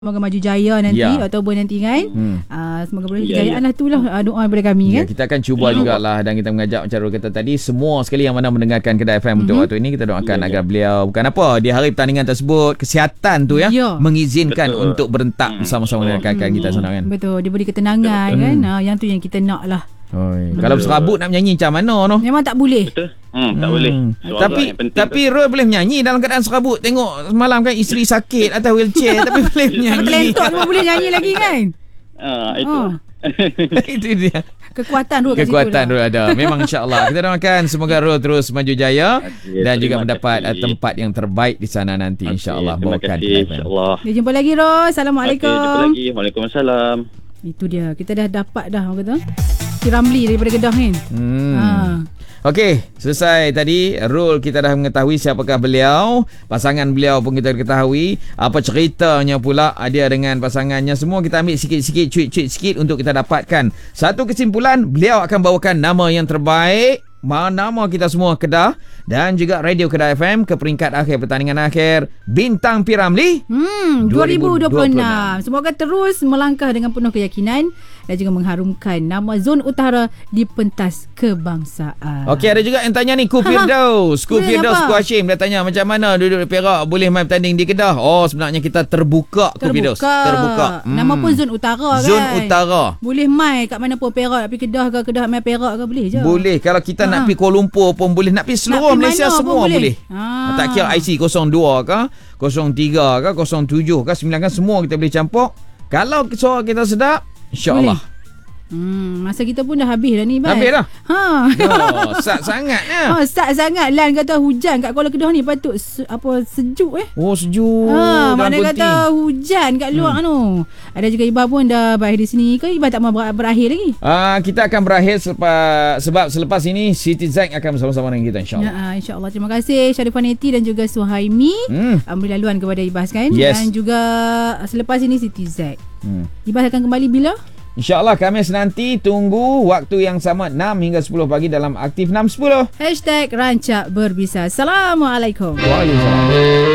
Semoga maju jaya nanti Oktober nanti kan. Semoga boleh kejayaan lah, itulah doa daripada kami kan. Kita akan cuba jugalah, dan kita mengajak macam Rul kata tadi, semua sekali yang mana mendengarkan Kedah FM untuk waktu ini, kita doakan agar beliau bukan apa di hari pertandingan tersebut, kesihatan tu mengizinkan untuk berentak bersama-sama dengan kawan-kawan kita sana kan. Betul, dia beri ketenangan kan. Yang tu yang kita nak lah. Kalau berserabut nak menyanyi macam mana no? Memang tak boleh. Betul. Tak boleh. Tapi Rul boleh menyanyi dalam keadaan serabut. Tengok semalam kan isteri sakit atas wheelchair tapi boleh menyanyi. Kelentok semua boleh nyanyi lagi kan. Itu. Itu dia. Kekuatan Rul kat situ. Kekuatan Rul ada. Memang insya-Allah. Kita doakan semoga Rul terus maju jaya dan juga mendapat tempat yang terbaik di sana nanti insya-Allah. Terima kasih insya-Allah. Kita jumpa lagi Rul. Assalamualaikum. Jumpa lagi. Waalaikumsalam. Itu dia. Kita dah dapat dah orang kata. Si Ramli daripada Kedah kan. Okey, selesai tadi Rul, kita dah mengetahui siapakah beliau, pasangan beliau pun kita ketahui, apa ceritanya pula dia dengan pasangannya, semua kita ambil sikit-sikit, cuit-cuit sikit untuk kita dapatkan satu kesimpulan. Beliau akan bawakan nama yang terbaik, nama kita semua Kedah dan juga Radio Kedah FM ke peringkat akhir pertandingan akhir Bintang P. Ramlee 2026. Semoga terus melangkah dengan penuh keyakinan dan juga mengharumkan nama Zon Utara di pentas kebangsaan. Okey, ada juga yang tanya ni, Ku Firdaus Hashim, dia tanya macam mana duduk di Perak boleh main bertanding di Kedah. Sebenarnya kita terbuka Ku Firdaus. Terbuka. Nama pun Zon Utara kan. Zon Utara. Boleh main kat mana pun, Perak, pergi Kedah ke, Kedah main Perak ke, boleh je. Boleh. Kalau kita nak pergi Kuala Lumpur pun boleh, nak pergi seluruh Malaysia semua boleh. Tak kira IC 02 ke, 03 ke, 07 ke, 9 kan, semua kita boleh campur. Kalau suara kita sedap, InsyaAllah. Masa kita pun dah habis dah ni, Bai. Habis dah? Sat sangat ya. Sat sangat. Lan kata hujan kat Kuala Kedah ni patut sejuk sejuk. Mana kata hujan kat luar tu. Ada juga Iba pun dah berakhir di sini ke? Iba tak mau berakhir lagi? Kita akan berakhir sebab selepas ini Siti Zack akan bersama-sama dengan kita insyaAllah. InsyaAllah. Terima kasih Sharifah Neti dan juga Suhaimi beri laluan kepada Ibas kan. Dan juga selepas ini Siti Zack. Ibas akan kembali bila? InsyaAllah Khamis nanti, tunggu waktu yang sama 6 hingga 10 pagi dalam Aktif 6.10. #Rancak Berbisa. Assalamualaikum. Waalaikumsalam.